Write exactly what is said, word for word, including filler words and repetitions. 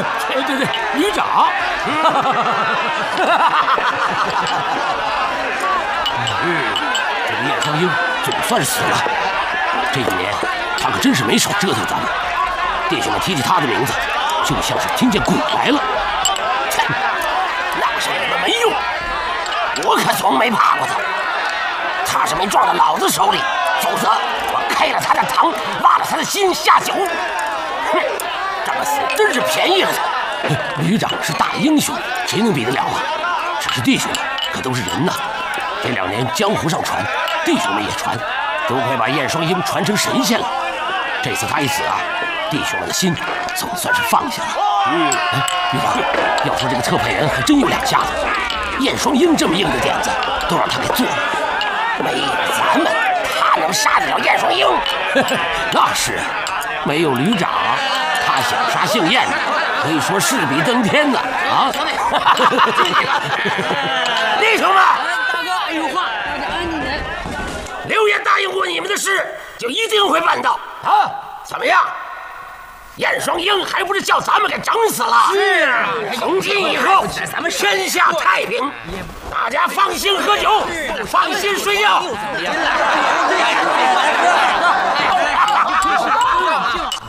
呃，对对对，旅长。 嗯，这个燕双鹰总算死了。这一年，他可真是没少折腾咱们。弟兄们提起他的名字，就像是听见鬼来了。那是你们没用，我可从没怕过他。他是没撞到老子手里，否则我开了他的膛，挖了他的心下酒。哼，这么死真是便宜了他。旅长是大英雄，谁能比得了啊？只是弟兄们可都是人呐。这两年江湖上传，弟兄们也传，都快把燕双鹰传成神仙了。这次他一死啊，弟兄们的心总算是放下了。嗯，哎，旅长，要说这个特派员还真有两下子，燕双鹰这么硬的点子都让他给做了。没有咱们，他能杀得了燕双鹰？那是，没有旅长，他想杀姓燕的，可以说势比登天呢。啊，弟兄们， 大哥，哎有话， 刘岩答应过你们的事，就一定会办到啊！怎么样？燕双鹰还不是叫咱们给整死了？ 是啊， 从今以后，咱们天下太平，大家放心喝酒，放心睡觉。